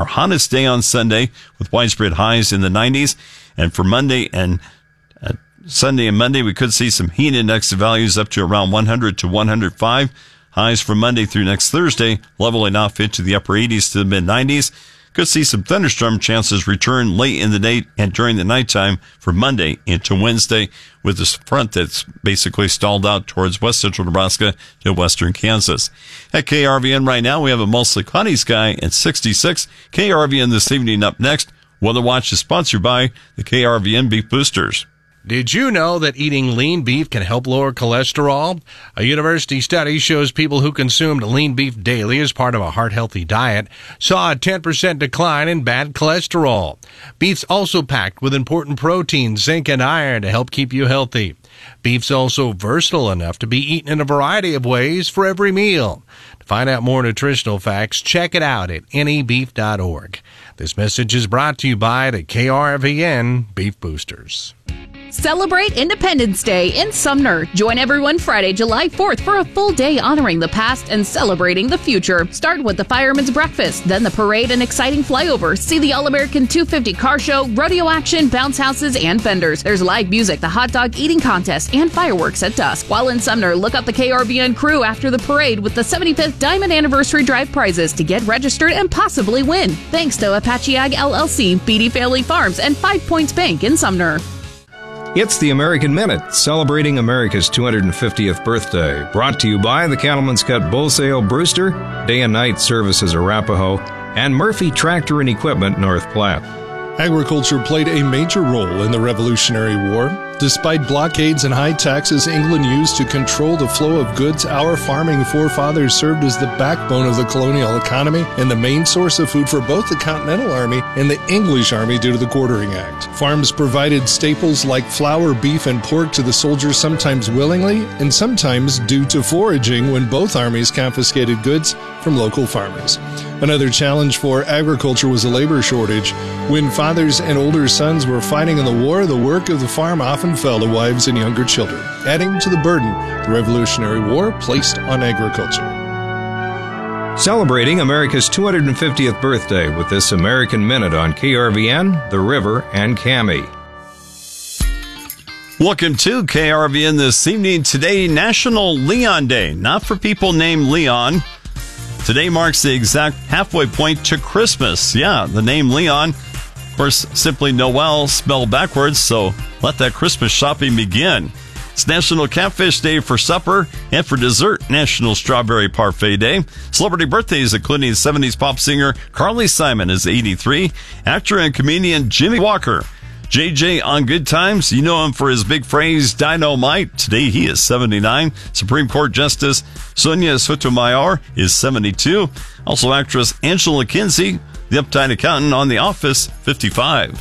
our hottest day on Sunday with widespread highs in the 90s. And for Monday and Sunday and Monday, we could see some heat index values up to around 100 to 105. Highs from Monday through next Thursday, leveling off into the upper 80s to the mid-90s. Could see some thunderstorm chances return late in the day and during the nighttime for Monday into Wednesday with this front that's basically stalled out towards west central Nebraska to western Kansas. At KRVN right now, we have a mostly cloudy sky at 66. KRVN this evening up next. Weather Watch is sponsored by the KRVN Beef Boosters. Did you know that eating lean beef can help lower cholesterol? A university study shows people who consumed lean beef daily as part of a heart-healthy diet saw a 10% decline in bad cholesterol. Beef's also packed with important proteins, zinc, and iron to help keep you healthy. Beef's also versatile enough to be eaten in a variety of ways for every meal. To find out more nutritional facts, check it out at nebeef.org. This message is brought to you by the KRVN Beef Boosters. Celebrate Independence Day in Sumner. Join everyone Friday, July 4th for a full day honoring the past and celebrating the future. Start with the Fireman's Breakfast, then the parade and exciting flyover. See the All-American 250 car show, rodeo action, bounce houses, and vendors. There's live music, the hot dog eating contest, and fireworks at dusk. While in Sumner, look up the KRVN crew after the parade with the 75th Diamond Anniversary Drive prizes to get registered and possibly win. Thanks to Apache Ag LLC, Beatty Family Farms, and 5 Points Bank in Sumner. It's the American Minute, celebrating America's 250th birthday. Brought to you by the Cattleman's Cut Bull Sale Brewster, Day and Night Services Arapahoe, and Murphy Tractor and Equipment North Platte. Agriculture played a major role in the Revolutionary War. Despite blockades and high taxes England used to control the flow of goods, our farming forefathers served as the backbone of the colonial economy and the main source of food for both the Continental Army and the English Army due to the Quartering Act. Farms provided staples like flour, beef, and pork to the soldiers, sometimes willingly and sometimes due to foraging when both armies confiscated goods from local farmers. Another challenge for agriculture was a labor shortage. When fathers and older sons were fighting in the war, the work of the farm often fell to wives and younger children, adding to the burden the Revolutionary War placed on agriculture. Celebrating America's 250th birthday with this American Minute on KRVN, The River, and Cami. Welcome to KRVN this evening. Today, National Leon Day. Not for people named Leon. Today marks the exact halfway point to Christmas. Yeah, the name Leon. Of course, simply Noel spelled backwards, so let that Christmas shopping begin. It's National Catfish Day for supper, and for dessert, National Strawberry Parfait Day. Celebrity birthdays, including 70s pop singer Carly Simon is 83, actor and comedian Jimmy Walker. JJ on Good Times, you know him for his big phrase, Dynamite. Today he is 79. Supreme Court Justice Sonia Sotomayor is 72. Also actress Angela Kinsey, the uptight accountant on The Office, 55.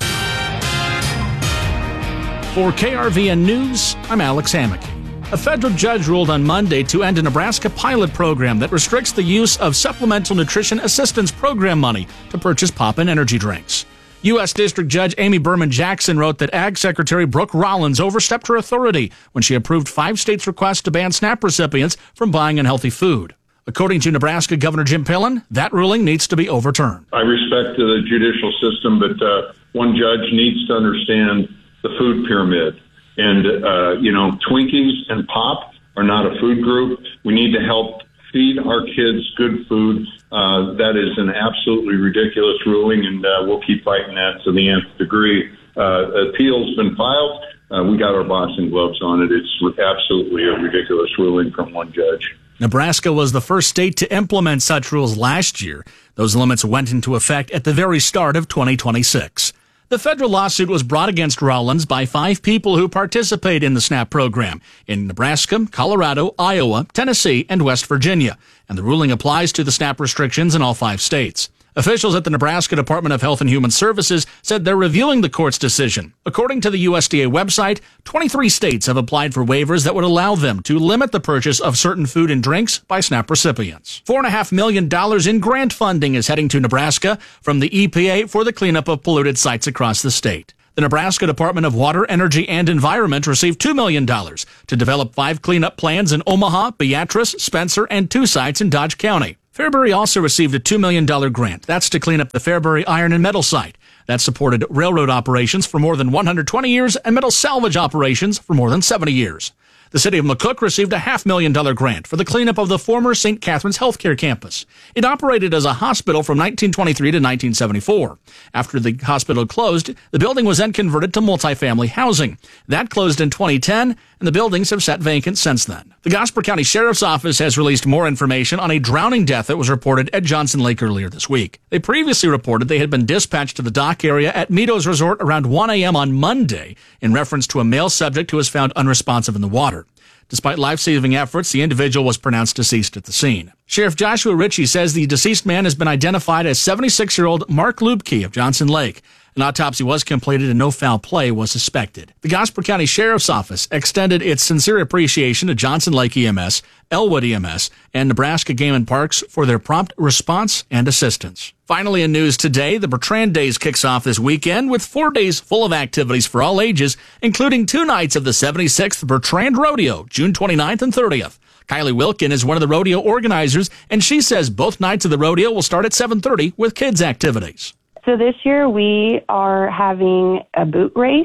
For KRVN News, I'm Alex Hammack. A federal judge ruled on Monday to end a Nebraska pilot program that restricts the use of Supplemental Nutrition Assistance Program money to purchase pop-in energy drinks. U.S. District Judge Amy Berman Jackson wrote that Ag Secretary Brooke Rollins overstepped her authority when she approved 5 states' requests to ban SNAP recipients from buying unhealthy food. According to Nebraska Governor Jim Pillen, that ruling needs to be overturned. I respect the judicial system, but one judge needs to understand the food pyramid. And, Twinkies and Pop are not a food group. We need to help feed our kids good food. That is an absolutely ridiculous ruling, and we'll keep fighting that to the nth degree. Appeal's been filed. We got our boxing gloves on it. It's absolutely a ridiculous ruling from one judge. Nebraska was the first state to implement such rules last year. Those limits went into effect at the very start of 2026. The federal lawsuit was brought against Rollins by 5 people who participate in the SNAP program in Nebraska, Colorado, Iowa, Tennessee, and West Virginia, and the ruling applies to the SNAP restrictions in all 5 states. Officials at the Nebraska Department of Health and Human Services said they're reviewing the court's decision. According to the USDA website, 23 states have applied for waivers that would allow them to limit the purchase of certain food and drinks by SNAP recipients. $4.5 million in grant funding is heading to Nebraska from the EPA for the cleanup of polluted sites across the state. The Nebraska Department of Water, Energy, and Environment received $2 million to develop 5 cleanup plans in Omaha, Beatrice, Spencer, and 2 sites in Dodge County. Fairbury also received a $2 million grant. That's to clean up the Fairbury Iron and Metal site. That supported railroad operations for more than 120 years and metal salvage operations for more than 70 years. The city of McCook received a $500,000 grant for the cleanup of the former St. Catherine's Healthcare campus. It operated as a hospital from 1923 to 1974. After the hospital closed, the building was then converted to multifamily housing. That closed in 2010, and the buildings have sat vacant since then. The Gosper County Sheriff's Office has released more information on a drowning death that was reported at Johnson Lake earlier this week. They previously reported they had been dispatched to the dock area at Meadows Resort around 1 a.m. on Monday in reference to a male subject who was found unresponsive in the water. Despite life-saving efforts, the individual was pronounced deceased at the scene. Sheriff Joshua Ritchie says the deceased man has been identified as 76-year-old Mark Lubke of Johnson Lake. An autopsy was completed and no foul play was suspected. The Gosper County Sheriff's Office extended its sincere appreciation to Johnson Lake EMS, Elwood EMS, and Nebraska Game and Parks for their prompt response and assistance. Finally, in news today, the Bertrand Days kicks off this weekend with 4 days full of activities for all ages, including 2 nights of the 76th Bertrand Rodeo, June 29th and 30th. Kylie Wilkin is one of the rodeo organizers, and she says both nights of the rodeo will start at 7:30 with kids' activities. So this year we are having a boot race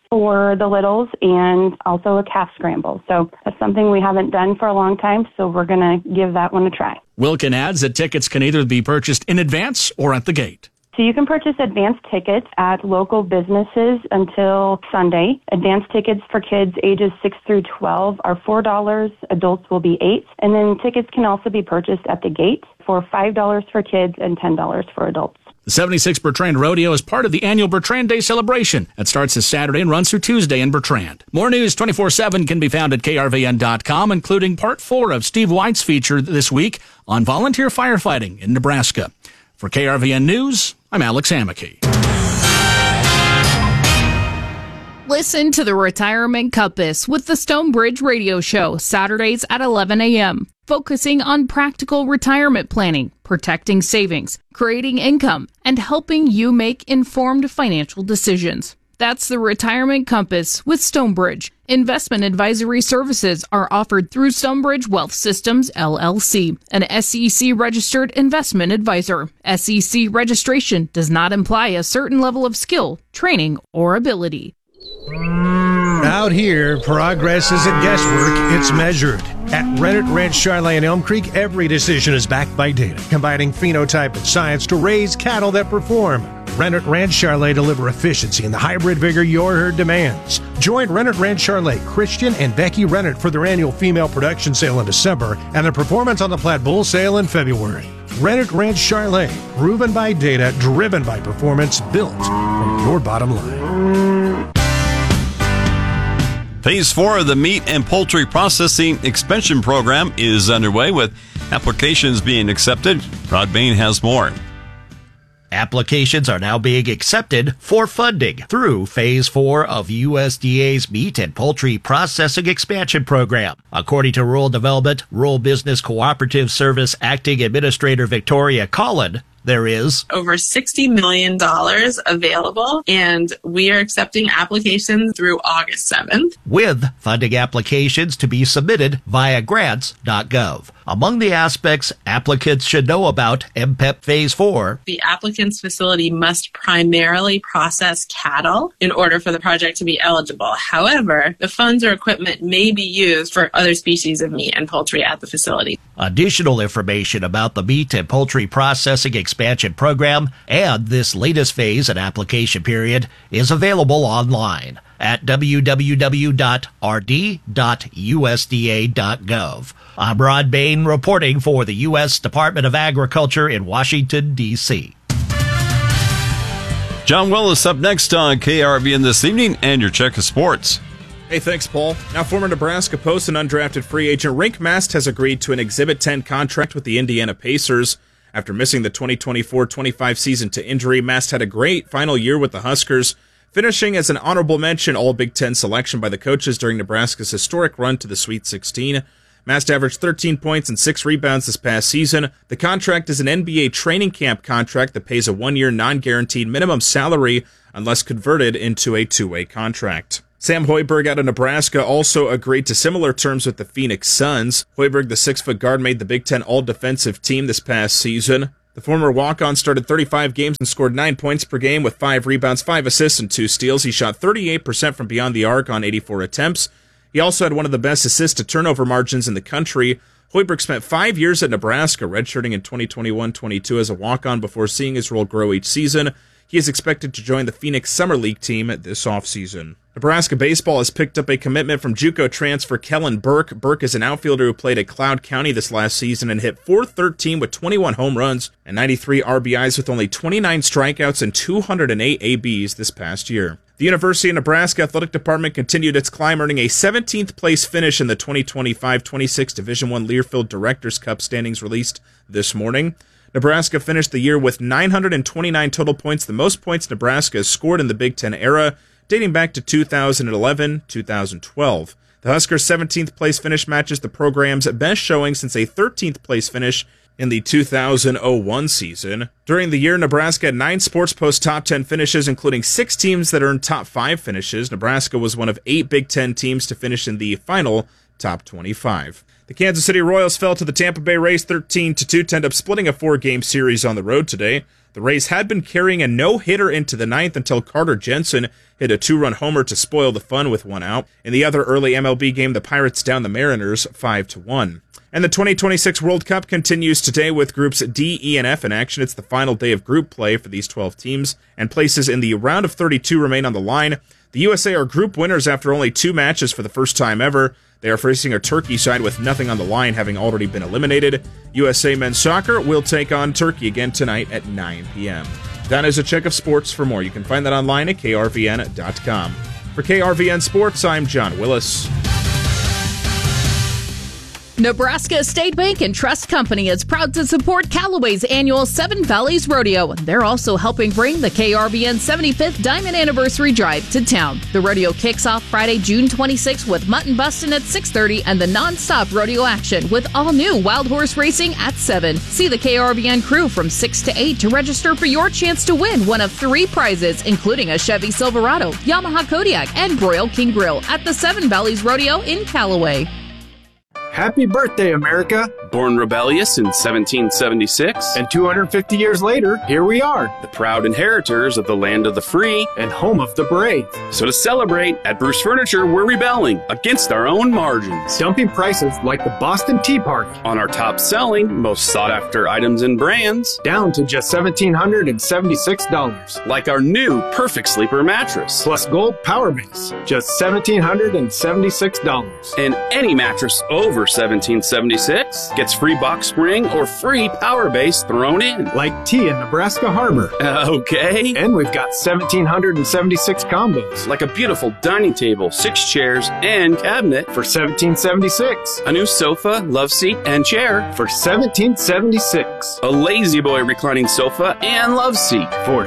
for the littles and also a calf scramble. So that's something we haven't done for a long time, so we're going to give that one a try. Wilkin adds that tickets can either be purchased in advance or at the gate. So you can purchase advance tickets at local businesses until Sunday. Advance tickets for kids ages 6 through 12 are $4. Adults will be $8. And then tickets can also be purchased at the gate for $5 for kids and $10 for adults. The 76th Bertrand Rodeo is part of the annual Bertrand Day celebration that starts this Saturday and runs through Tuesday in Bertrand. More news 24/7 can be found at krvn.com, including part 4 of Steve White's feature this week on volunteer firefighting in Nebraska. For KRVN News, I'm Alex Hammocky. Listen to the Retirement Compass with the Stonebridge Radio Show, Saturdays at 11 a.m., focusing on practical retirement planning, protecting savings, creating income, and helping you make informed financial decisions. That's the Retirement Compass with Stonebridge. Investment advisory services are offered through Stonebridge Wealth Systems, LLC, an SEC-registered investment advisor. SEC registration does not imply a certain level of skill, training, or ability. Out here, progress isn't guesswork, it's measured. At Rennet Ranch Charlet in Elm Creek, every decision is backed by data, combining phenotype and science to raise cattle that perform. Rennet Ranch Charlet deliver efficiency and the hybrid vigor your herd demands. Join Rennet Ranch Charlet, Christian and Becky Rennet for their annual female production sale in December and the Performance on the Platte Bull sale in February. Rennet Ranch Charlet, proven by data, driven by performance, built for your bottom line. Phase 4 of the Meat and Poultry Processing Expansion Program is underway with applications being accepted. Rod Bain has more. Applications are now being accepted for funding through Phase 4 of USDA's Meat and Poultry Processing Expansion Program. According to Rural Development, Rural Business Cooperative Service Acting Administrator Victoria Collin, there is over $60 million available, and we are accepting applications through August 7th. With funding applications to be submitted via grants.gov. Among the aspects applicants should know about MPEP Phase 4. The applicant's facility must primarily process cattle in order for the project to be eligible. However, the funds or equipment may be used for other species of meat and poultry at the facility. Additional information about the Meat and Poultry Processing Expansion Program and this latest phase and application period is available online at www.rd.usda.gov. I'm Rod Bain reporting for the U.S. Department of Agriculture in Washington, D.C. John Willis up next on KRVN this evening and your check of sports. Hey, thanks, Paul. Now, former Nebraska Post and undrafted free agent Rink Mast has agreed to an Exhibit 10 contract with the Indiana Pacers. After missing the 2024-25 season to injury, Mast had a great final year with the Huskers, finishing as an honorable mention All-Big Ten selection by the coaches during Nebraska's historic run to the Sweet 16. Mast averaged 13 points and 6 rebounds this past season. The contract is an NBA training camp contract that pays a 1-year non-guaranteed minimum salary unless converted into a 2-way contract. Sam Hoiberg out of Nebraska also agreed to similar terms with the Phoenix Suns. Hoiberg, the 6-foot guard, made the Big Ten All-Defensive Team this past season. The former walk-on started 35 games and scored 9 points per game with 5 rebounds, 5 assists, and 2 steals. He shot 38% from beyond the arc on 84 attempts. He also had one of the best assist-to-turnover margins in the country. Hoiberg spent 5 years at Nebraska, redshirting in 2021-22 as a walk-on before seeing his role grow each season. He is expected to join the Phoenix Summer League team this offseason. Nebraska baseball has picked up a commitment from JUCO transfer Kellen Burke. Burke is an outfielder who played at Cloud County this last season and hit .413 with 21 home runs and 93 RBIs with only 29 strikeouts and 208 ABs this past year. The University of Nebraska Athletic Department continued its climb, earning a 17th place finish in the 2025-26 Division I Learfield Directors Cup standings released this morning. Nebraska finished the year with 929 total points, the most points Nebraska has scored in the Big Ten era, dating back to 2011-2012. The Huskers' 17th place finish matches the program's best showing since a 13th place finish in the 2001 season. During the year, Nebraska had 9 Sports Post top 10 finishes, including 6 teams that earned top 5 finishes. Nebraska was one of 8 Big Ten teams to finish in the final top 25. The Kansas City Royals fell to the Tampa Bay Rays 13-2 to end up splitting a 4-game series on the road today. The Rays had been carrying a no-hitter into the 9th until Carter Jensen hit a 2-run homer to spoil the fun with 1 out. In the other early MLB game, the Pirates downed the Mariners 5-1. And the 2026 World Cup continues today with groups D, E, and F in action. It's the final day of group play for these 12 teams, and places in the round of 32 remain on the line. The USA are group winners after only 2 matches for the first time ever. They are facing a Turkey side with nothing on the line, having already been eliminated. USA men's soccer will take on Turkey again tonight at 9 p.m. That is a check of sports. For more, you can find that online at krvn.com. For KRVN Sports, I'm John Willis. Nebraska State Bank and Trust Company is proud to support Callaway's annual Seven Valleys Rodeo. They're also helping bring the KRVN 75th Diamond Anniversary Drive to town. The rodeo kicks off Friday, June 26th with mutton bustin' at 6:30 and the non-stop rodeo action with all-new wild horse racing at 7. See the KRVN crew from 6 to 8 to register for your chance to win one of 3 prizes, including a Chevy Silverado, Yamaha Kodiak, and Broil King Grill at the Seven Valleys Rodeo in Callaway. Happy birthday, America! Born rebellious in 1776. And 250 years later, here we are. The proud inheritors of the land of the free. And home of the brave. So to celebrate, at Bruce Furniture, we're rebelling against our own margins. Dumping prices like the Boston Tea Party. On our top-selling, most sought-after items and brands. Down to just $1,776. Like our new Perfect Sleeper mattress. Plus Gold Power Base. Just $1,776. And any mattress over $1,776 gets free box spring or free power base thrown in. Like tea in Nebraska Harbor. Okay. And we've got 1,776 combos. Like a beautiful dining table, 6 chairs, and cabinet. For $1,776. A new sofa, love seat, and chair. For $1,776. A Lazy Boy reclining sofa and love seat. For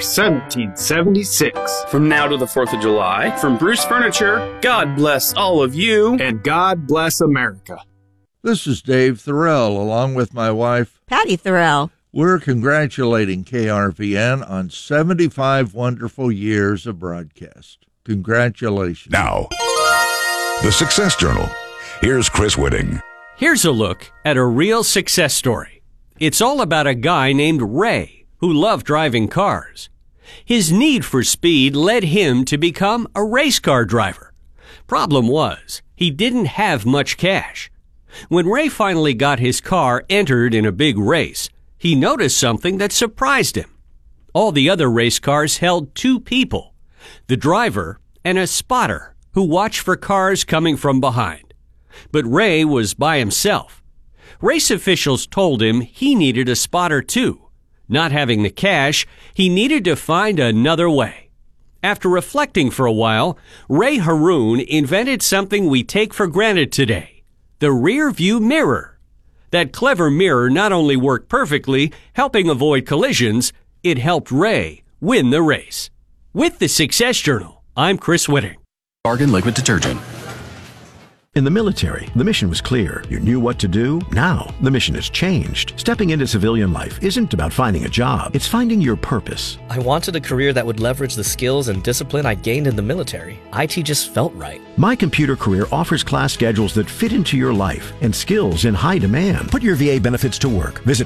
$1,776. From now to the 4th of July, from Bruce Furniture, God bless all of you. And God bless America. This is Dave Thorell, along with my wife, Patty Thorell. We're congratulating KRVN on 75 wonderful years of broadcast. Congratulations. Now, the Success Journal. Here's Chris Whitting. Here's a look at a real success story. It's all about a guy named Ray who loved driving cars. His need for speed led him to become a race car driver. Problem was, he didn't have much cash. When Ray finally got his car entered in a big race, he noticed something that surprised him. All the other race cars held 2 people, the driver and a spotter who watched for cars coming from behind. But Ray was by himself. Race officials told him he needed a spotter too. Not having the cash, he needed to find another way. After reflecting for a while, Ray Haroon invented something we take for granted today. The rear view mirror. That clever mirror not only worked perfectly, helping avoid collisions, it helped Ray win the race. With the Success Journal, I'm Chris Whitting. Bargain liquid detergent. In the military, the mission was clear. You knew what to do. Now, the mission has changed. Stepping into civilian life isn't about finding a job. It's finding your purpose. I wanted a career that would leverage the skills and discipline I gained in the military. IT just felt right. My Computer Career offers class schedules that fit into your life and skills in high demand. Put your VA benefits to work. Visit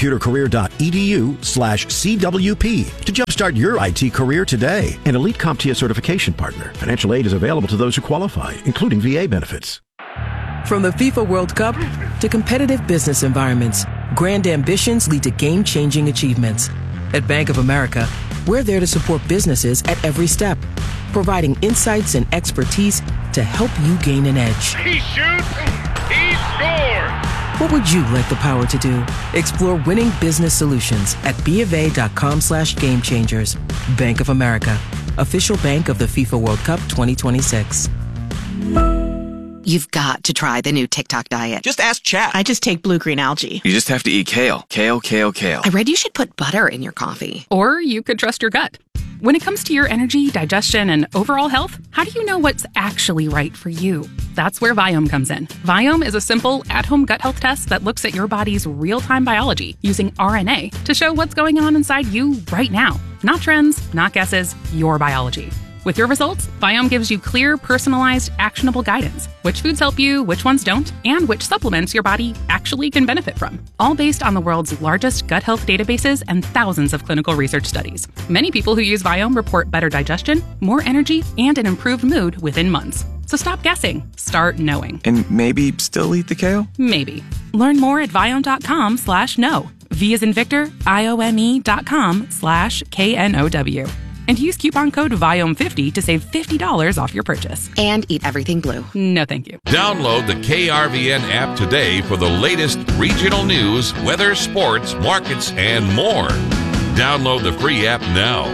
mycomputercareer.edu/CWP to jumpstart your IT career today. An elite CompTIA certification partner. Financial aid is available to those who qualify, including VA benefits. From the FIFA World Cup to competitive business environments, grand ambitions lead to game-changing achievements. At Bank of America, we're there to support businesses at every step, providing insights and expertise to help you gain an edge. He shoots, he scores! What would you like the power to do? Explore winning business solutions at BofA.com/gamechangers. Bank of America, official bank of the FIFA World Cup 2026. You've got to try the new TikTok diet. Just ask Chat. I just take blue-green algae. You just have to eat kale. Kale, kale, kale. I read you should put butter in your coffee. Or you could trust your gut. When it comes to your energy, digestion, and overall health, how do you know what's actually right for you? That's where Viome comes in. Viome is a simple, at-home gut health test that looks at your body's real-time biology using RNA to show what's going on inside you right now. Not trends, not guesses, your biology. With your results, Viome gives you clear, personalized, actionable guidance. Which foods help you, which ones don't, and which supplements your body actually can benefit from. All based on the world's largest gut health databases and thousands of clinical research studies. Many people who use Viome report better digestion, more energy, and an improved mood within months. So stop guessing. Start knowing. And maybe still eat the kale? Maybe. Learn more at Viome.com/know. V as in Victor, IOME.com/KNOW. And use coupon code VIOME50 to save $50 off your purchase. And eat everything blue. No, thank you. Download the KRVN app today for the latest regional news, weather, sports, markets, and more. Download the free app now.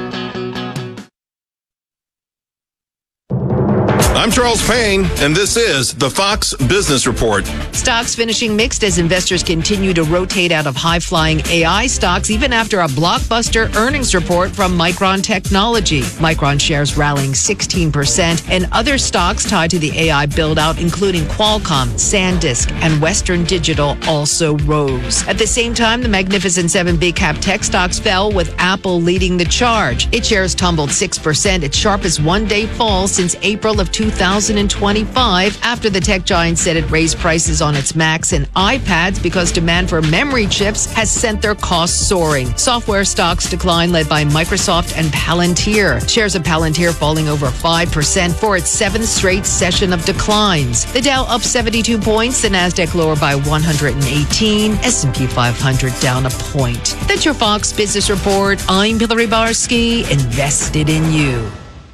I'm Charles Payne, and this is the Fox Business Report. Stocks finishing mixed as investors continue to rotate out of high-flying AI stocks even after a blockbuster earnings report from Micron Technology. Micron shares rallying 16%, and other stocks tied to the AI build-out, including Qualcomm, SanDisk, and Western Digital, also rose. At the same time, the Magnificent Seven big-cap tech stocks fell, with Apple leading the charge. Its shares tumbled 6%, its sharpest one-day fall since April of 2025, after the tech giant said it raised prices on its Macs and iPads because demand for memory chips has sent their costs soaring. Software stocks declined, led by Microsoft and Palantir. Shares of Palantir falling over 5% for its seventh straight session of declines. The Dow up 72 points, the Nasdaq lower by 118, S&P 500 down a point. That's your Fox Business Report. I'm Hillary Barsky, invested in you.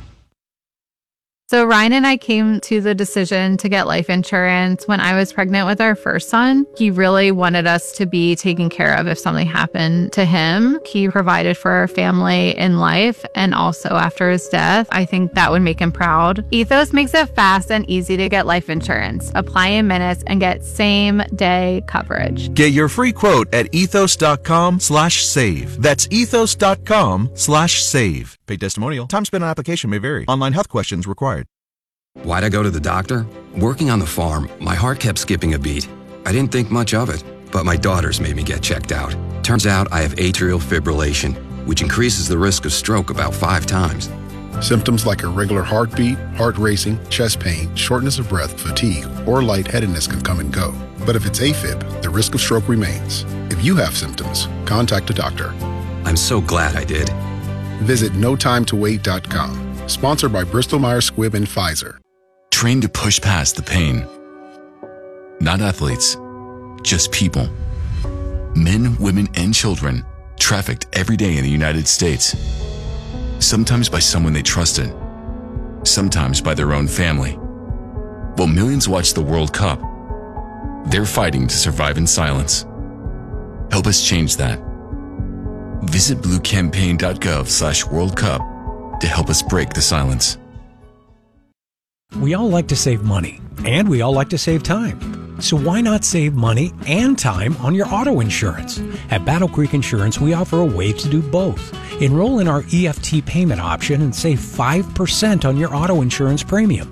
So Ryan and I came to the decision to get life insurance when I was pregnant with our first son. He really wanted us to be taken care of if something happened to him. He provided for our family in life and also after his death. I think that would make him proud. Ethos makes it fast and easy to get life insurance. Apply in minutes and get same-day coverage. Get your free quote at ethos.com/save. That's ethos.com/save. Paid testimonial. Time spent on application may vary. Online health questions required. Why'd I go to the doctor? Working on the farm, my heart kept skipping a beat. I didn't think much of it, but my daughters made me get checked out. Turns out I have atrial fibrillation, which increases the risk of stroke about 5 times. Symptoms like irregular heartbeat, heart racing, chest pain, shortness of breath, fatigue, or lightheadedness can come and go. But if it's AFib, the risk of stroke remains. If you have symptoms, contact a doctor. I'm so glad I did. Visit NoTimeToWait.com. Sponsored by Bristol-Myers Squibb and Pfizer. Train to push past the pain. Not athletes, just people. Men, women, and children trafficked every day in the United States. Sometimes by someone they trusted. Sometimes by their own family. While millions watch the World Cup, they're fighting to survive in silence. Help us change that. Visit bluecampaign.gov/World Cup to help us break the silence. We all like to save money, and we all like to save time. So why not save money and time on your auto insurance? At Battle Creek Insurance, we offer a way to do both. Enroll in our EFT payment option and save 5% on your auto insurance premium.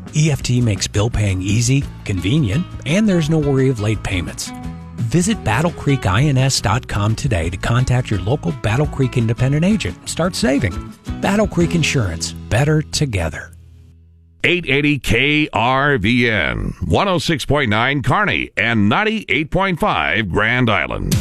EFT makes bill paying easy, convenient, and there's no worry of late payments. Visit BattleCreekINS.com today to contact your local Battle Creek independent agent and start saving. Battle Creek Insurance. Better together. 880 KRVN, 106.9 Kearney, and 98.5 Grand Island.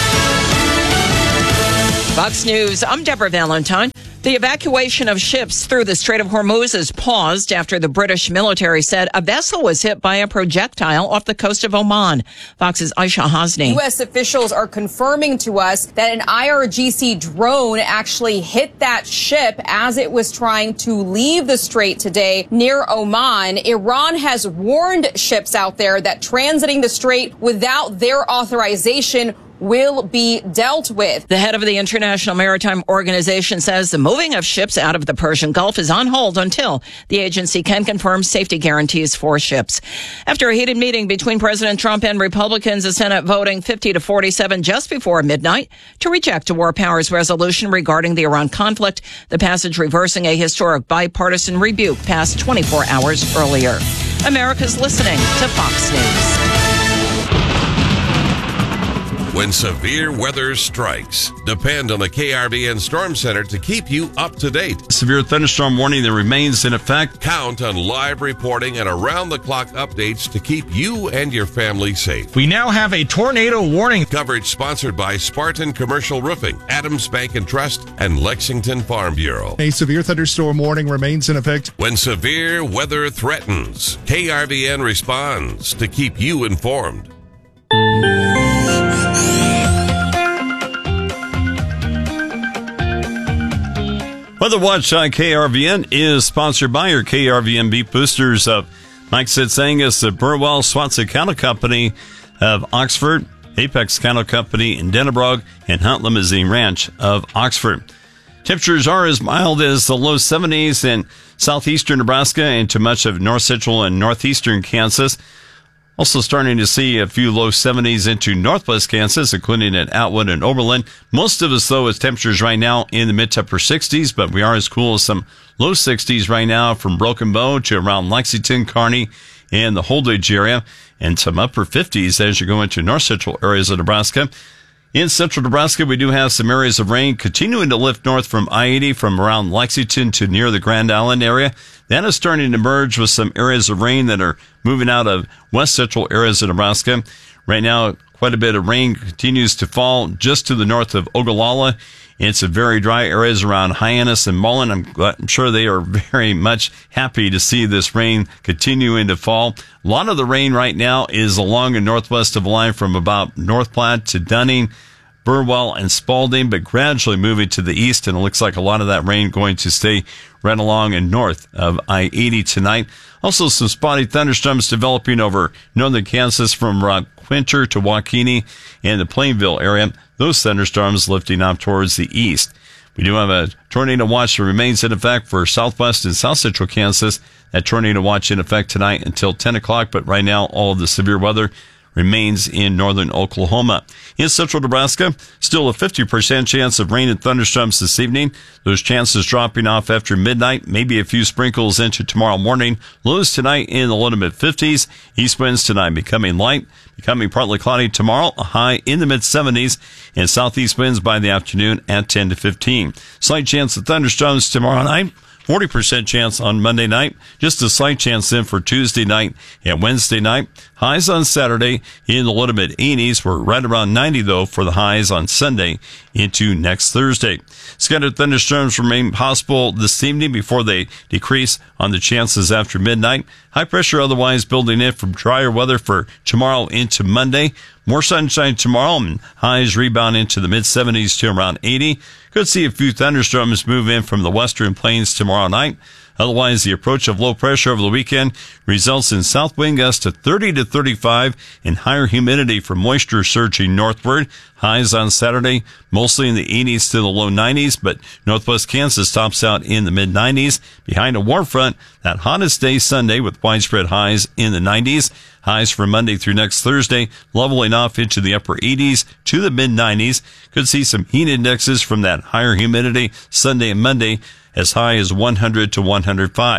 Fox News, I'm Deborah Valentine. The evacuation of ships through the Strait of Hormuz is paused after the British military said a vessel was hit by a projectile off the coast of Oman. Fox's Aisha Hasni. U.S. officials are confirming to us that an IRGC drone actually hit that ship as it was trying to leave the strait today near Oman. Iran has warned ships out there that transiting the strait without their authorization will be dealt with. The head of the International Maritime Organization says the moving of ships out of the Persian Gulf is on hold until the agency can confirm safety guarantees for ships. After a heated meeting between President Trump and Republicans, the Senate voting 50-47 just before midnight to reject a war powers resolution regarding the Iran conflict, the passage reversing a historic bipartisan rebuke passed 24 hours earlier. America's listening to Fox News. When severe weather strikes, depend on the KRVN Storm Center to keep you up to date. Severe thunderstorm warning that remains in effect. Count on live reporting and around-the-clock updates to keep you and your family safe. We now have a tornado warning. Coverage sponsored by Spartan Commercial Roofing, Adams Bank and Trust, and Lexington Farm Bureau. A severe thunderstorm warning remains in effect. When severe weather threatens, KRVN responds to keep you informed. Weather Watch on KRVN is sponsored by your KRVN Beef Boosters of Mike Sitsangus, the Burwell Swanson Cattle Company of Oxford, Apex Cattle Company in Dennebrog, and Hunt Limousine Ranch of Oxford. Temperatures are as mild as the low 70s in southeastern Nebraska and to much of north central and northeastern Kansas. Also starting to see a few low 70s into northwest Kansas, including at Atwood and Oberlin. Most of us, though, with temperatures right now in the mid to upper 60s, but we are as cool as some low 60s right now from Broken Bow to around Lexington, Kearney, and the Holdridge area, and some upper 50s as you go into north central areas of Nebraska. In central Nebraska, we do have some areas of rain continuing to lift north from I-80 from around Lexington to near the Grand Island area. That is starting to merge with some areas of rain that are moving out of west central areas of Nebraska. Right now, quite a bit of rain continues to fall just to the north of Ogallala. It's a very dry areas around Hyannis and Mullen. I'm sure they are very much happy to see this rain continuing to fall. A lot of the rain right now is along and northwest of the line from about North Platte to Dunning, Burwell, and Spalding, but gradually moving to the east, and it looks like a lot of that rain going to stay right along and north of I-80 tonight. Also, some spotty thunderstorms developing over northern Kansas from Quinter to Waukene and the Plainville area. Those thunderstorms lifting up towards the east. We do have a tornado watch that remains in effect for southwest and south central Kansas. That tornado watch in effect tonight until 10 o'clock, but right now all of the severe weather remains in northern Oklahoma. In central Nebraska, still a 50% chance of rain and thunderstorms this evening. Those chances dropping off after midnight, maybe a few sprinkles into tomorrow morning. Lows tonight in the low to mid 50s. East winds tonight becoming light, becoming partly cloudy tomorrow, a high in the mid 70s, and southeast winds by the afternoon at 10 to 15. Slight chance of thunderstorms tomorrow night. 40% chance on Monday night. Just a slight chance then for Tuesday night and Wednesday night. Highs on Saturday in the low to mid 80s. We're right around 90 though for the highs on Sunday into next Thursday. Scattered thunderstorms remain possible this evening before they decrease on the chances after midnight. High pressure otherwise building in from drier weather for tomorrow into Monday. More sunshine tomorrow and highs rebound into the mid 70s to around 80. Could see a few thunderstorms move in from the western plains tomorrow night. Otherwise, the approach of low pressure over the weekend results in south wind gusts to 30 to 35 and higher humidity from moisture surging northward. Highs on Saturday, mostly in the 80s to the low 90s, but northwest Kansas tops out in the mid 90s. Behind a warm front, that hottest day Sunday with widespread highs in the 90s. Highs for Monday through next Thursday, leveling off into the upper 80s to the mid 90s. Could see some heat indexes from that higher humidity Sunday and Monday, as high as 100 to 105.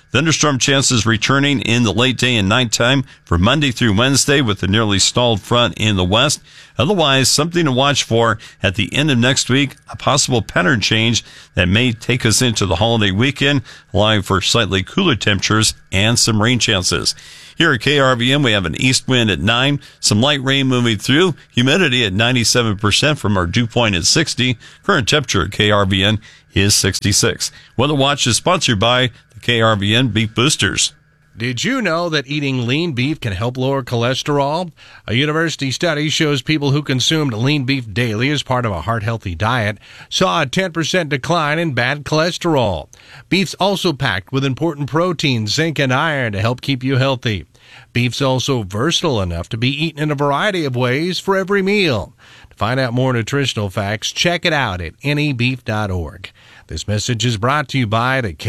Thunderstorm chances returning in the late day and nighttime for Monday through Wednesday with a nearly stalled front in the west. Otherwise, something to watch for at the end of next week, a possible pattern change that may take us into the holiday weekend, allowing for slightly cooler temperatures and some rain chances. Here at KRVN, we have an east wind at 9, some light rain moving through, humidity at 97% from our dew point at 60. Current temperature at KRVN is 66. Weather Watch is sponsored by the KRVN Beef Boosters. Did you know that eating lean beef can help lower cholesterol? A university study shows people who consumed lean beef daily as part of a heart-healthy diet saw a 10% decline in bad cholesterol. Beef's also packed with important proteins, zinc, and iron to help keep you healthy. Beef's also versatile enough to be eaten in a variety of ways for every meal. To find out more nutritional facts, check it out at nebeef.org. This message is brought to you by the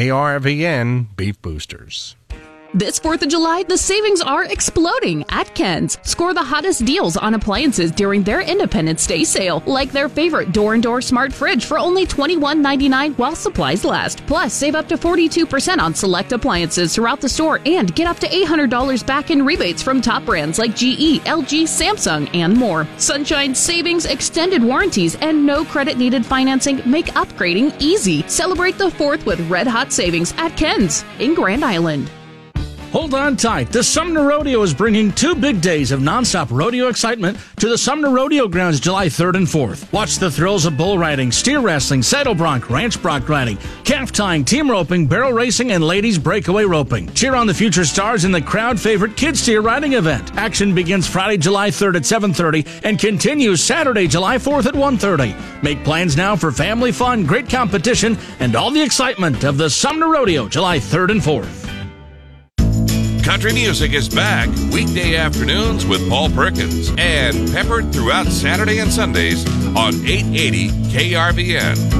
KRVN Beef Boosters. This 4th of July, the savings are exploding at Ken's. Score the hottest deals on appliances during their Independence Day sale, like their favorite door-and-door smart fridge for only $21.99 while supplies last. Plus, save up to 42% on select appliances throughout the store and get up to $800 back in rebates from top brands like GE, LG, Samsung, and more. Sunshine savings, extended warranties, and no credit-needed financing make upgrading easy. Celebrate the 4th with red-hot savings at Ken's in Grand Island. Hold on tight. The Sumner Rodeo is bringing 2 big days of nonstop rodeo excitement to the Sumner Rodeo Grounds July 3rd and 4th. Watch the thrills of bull riding, steer wrestling, saddle bronc, ranch bronc riding, calf tying, team roping, barrel racing, and ladies breakaway roping. Cheer on the future stars in the crowd favorite Kid Steer riding event. Action begins Friday, July 3rd at 7:30 and continues Saturday, July 4th at 1:30. Make plans now for family fun, great competition, and all the excitement of the Sumner Rodeo July 3rd and 4th. Country music is back weekday afternoons with Paul Perkins and peppered throughout Saturday and Sundays on 880 KRVN.